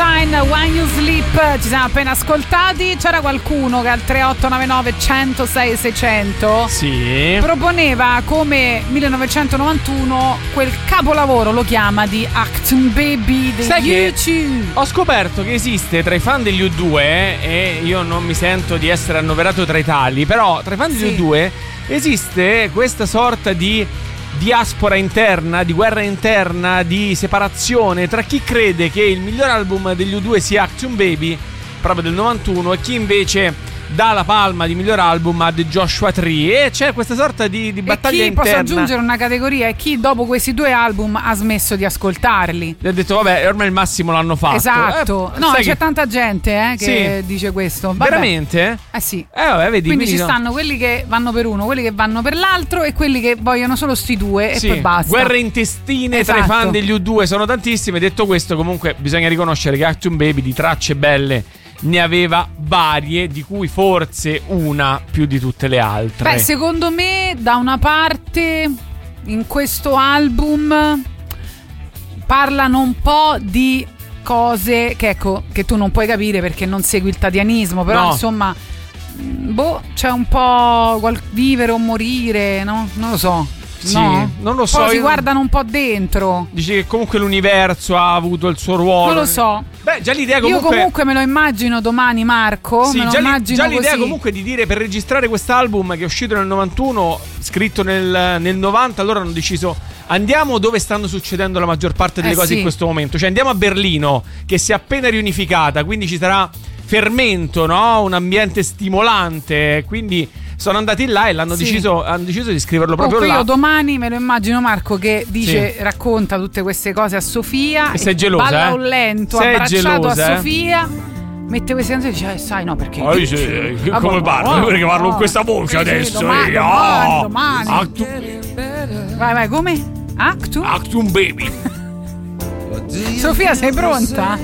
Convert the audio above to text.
Sign, When You Sleep. Ci siamo appena ascoltati. C'era qualcuno che al 3899 106 600 proponeva come 1991 quel capolavoro, lo chiama, di Achtung Baby dei U2. Ho scoperto che esiste tra i fan degli U2, e io non mi sento di essere annoverato tra i tali, però tra i fan degli U2 esiste questa sorta di diaspora interna, di guerra interna, di separazione tra chi crede che il miglior album degli U2 sia Achtung Baby, proprio del 91, e chi invece dà la palma di miglior album a The Joshua Tree, e c'è questa sorta di battaglia interna. Posso aggiungere una categoria, e chi dopo questi due album ha smesso di ascoltarli. Gli ha detto vabbè, ormai il massimo l'hanno fatto. Esatto. No, c'è tanta gente che dice questo. Vabbè. Veramente? Sì. Vabbè, vedi, quindi ci stanno quelli che vanno per uno, quelli che vanno per l'altro, e quelli che vogliono solo sti due, e poi basta. Guerre intestine tra i fan degli U2 sono tantissime. Detto questo, comunque bisogna riconoscere che Achtung Baby di tracce belle ne aveva varie, di cui forse una più di tutte le altre. Beh, secondo me da una parte in questo album parlano un po' di cose che tu non puoi capire perché non segui il tatianismo, però insomma c'è un po' vivere o morire, no? Non lo so. Sì, non lo so. Poi si guardano un po' dentro. Dici che comunque l'universo ha avuto il suo ruolo. Non lo so. Beh, già l'idea comunque. Io comunque me lo immagino domani, Marco. Sì, me lo immagino già l'idea così. Comunque di dire, per registrare quest'album che è uscito nel 91, scritto nel 90, allora hanno deciso: andiamo dove stanno succedendo la maggior parte delle cose in questo momento. Cioè andiamo a Berlino, che si è appena riunificata, quindi ci sarà fermento, no? Un ambiente stimolante. Quindi sono andati là e hanno deciso di scriverlo proprio là. Io domani me lo immagino, Marco, che dice, racconta tutte queste cose a Sofia, e sei gelosa, balla un lento, sei abbracciato gelosa, a Sofia, mette queste canzoni e dice sai no perché come parlo? Perché parlo con questa voce adesso? Domani. Vai, come? Achtung Baby. Sofia, sei pronta?